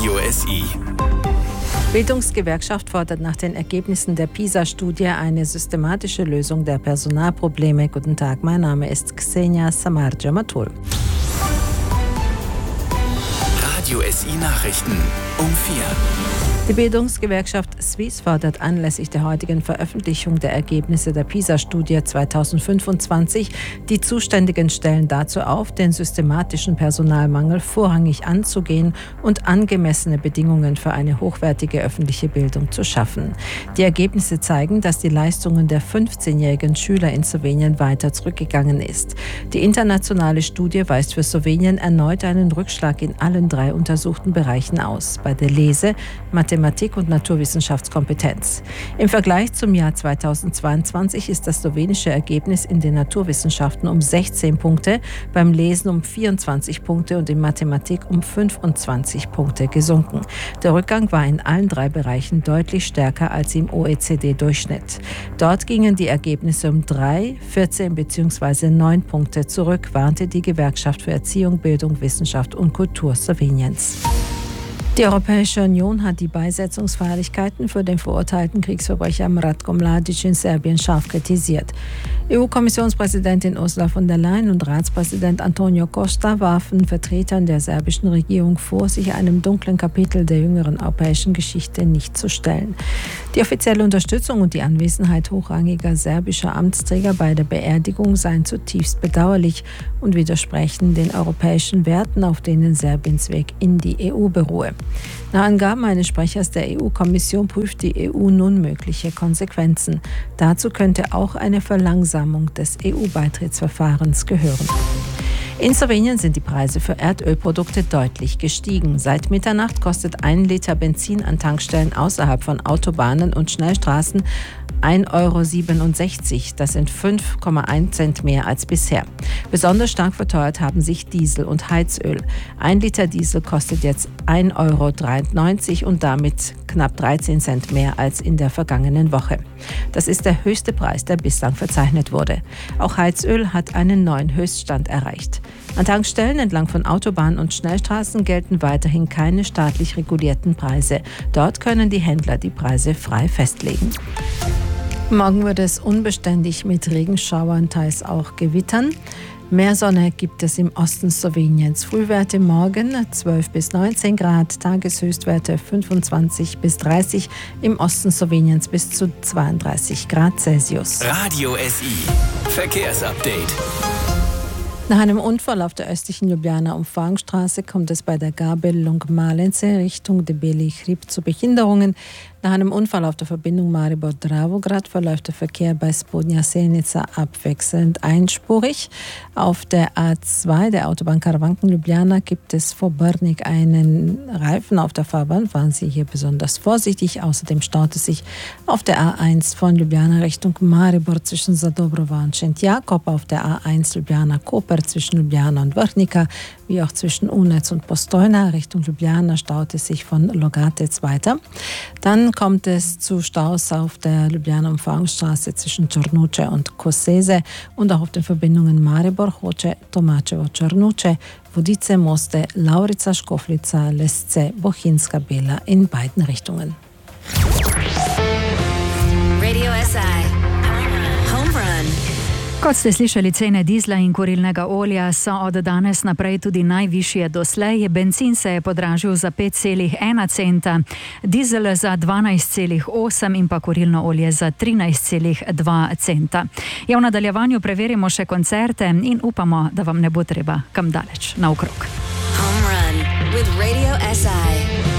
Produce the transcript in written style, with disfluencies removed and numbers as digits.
Radio SI. Bildungsgewerkschaft fordert nach den Ergebnissen der PISA-Studie eine systematische Lösung der Personalprobleme. Guten Tag, mein Name ist Ksenia Samar-Jamatul. Radio SI Nachrichten um 4. Die Bildungsgewerkschaft SWIS fordert anlässlich der heutigen Veröffentlichung der Ergebnisse der PISA-Studie 2025 die zuständigen Stellen dazu auf, den systematischen Personalmangel vorrangig anzugehen und angemessene Bedingungen für eine hochwertige öffentliche Bildung zu schaffen. Die Ergebnisse zeigen, dass die Leistungen der 15-jährigen Schüler in Slowenien weiter zurückgegangen ist. Die internationale Studie weist für Slowenien erneut einen Rückschlag in allen 3 untersuchten Bereichen aus: bei der Lese-, Mathematik- und Naturwissenschaftskompetenz. Im Vergleich zum Jahr 2022 ist das slowenische Ergebnis in den Naturwissenschaften um 16 Punkte, beim Lesen um 24 Punkte und in Mathematik um 25 Punkte gesunken. Der Rückgang war in allen 3 Bereichen deutlich stärker als im OECD-Durchschnitt. Dort gingen die Ergebnisse um 3, 14 bzw. 9 Punkte zurück, warnte die Gewerkschaft für Erziehung, Bildung, Wissenschaft und Kultur Sloweniens. Die Europäische Union hat die Beisetzungsfeierlichkeiten für den verurteilten Kriegsverbrecher Ratko Mladic in Serbien scharf kritisiert. EU-Kommissionspräsidentin Ursula von der Leyen und Ratspräsident Antonio Costa warfen Vertretern der serbischen Regierung vor, sich einem dunklen Kapitel der jüngeren europäischen Geschichte nicht zu stellen. Die offizielle Unterstützung und die Anwesenheit hochrangiger serbischer Amtsträger bei der Beerdigung seien zutiefst bedauerlich und widersprechen den europäischen Werten, auf denen Serbiens Weg in die EU beruhe. Nach Angaben eines Sprechers der EU-Kommission prüft die EU nun mögliche Konsequenzen. Dazu könnte auch eine Verlangsamung des EU-Beitrittsverfahrens gehören. In Slowenien sind die Preise für Erdölprodukte deutlich gestiegen. Seit Mitternacht kostet 1 Liter Benzin an Tankstellen außerhalb von Autobahnen und Schnellstraßen 1,67 €. Das sind 5,1 Cent mehr als bisher. Besonders stark verteuert haben sich Diesel und Heizöl. 1 Liter Diesel kostet jetzt 1,93 € und damit knapp 13 Cent mehr als in der vergangenen Woche. Das ist der höchste Preis, der bislang verzeichnet wurde. Auch Heizöl hat einen neuen Höchststand erreicht. An Tankstellen entlang von Autobahnen und Schnellstraßen gelten weiterhin keine staatlich regulierten Preise. Dort können die Händler die Preise frei festlegen. Morgen wird es unbeständig mit Regenschauern, teils auch Gewittern. Mehr Sonne gibt es im Osten Sloweniens. Frühwerte morgen 12 bis 19 Grad, Tageshöchstwerte 25 bis 30, im Osten Sloweniens bis zu 32 Grad Celsius. Radio SI Verkehrsupdate. Nach einem Unfall auf der östlichen Ljubljana Umfahrungsstraße kommt es bei der Gabelung Malence Richtung Debeli Hrib zu Behinderungen. Nach einem Unfall auf der Verbindung Maribor-Dravograd verläuft der Verkehr bei Spodnja Selnica abwechselnd einspurig. Auf der A2 der Autobahn Karawanken-Ljubljana gibt es vor Brnik einen Reifen auf der Fahrbahn. Fahren Sie hier besonders vorsichtig. Außerdem staut es sich auf der A1 von Ljubljana Richtung Maribor zwischen Zadobrova und Šentjakov, auf der A1 Ljubljana-Koper zwischen Ljubljana und Vrhnika, wie auch zwischen Unec und Postojna Richtung Ljubljana staut es sich von Logatec weiter. Dann kommt es zu Staus auf der Ljubljana-Umfahrungsstraße zwischen Črnuče und Koseze und auch auf den Verbindungen Maribor-Hoče, Tomačevo-Črnuče, Vodice-Moste, Laurica-Škoflica, Lesce, Bohinjska-Bela in beiden Richtungen. Radio SI Home Run. Kot ste slišali, cene dizla in kurilnega olja so od danes naprej tudi najvišje doslej. Bencin se je podražil za 5,1 centa, dizel za 12,8 in pa kurilno olje za 13,2 centa. Ja, v nadaljevanju preverimo še koncerte in upamo, da vam ne bo treba kam daleč naokrog. Home Run with Radio SI.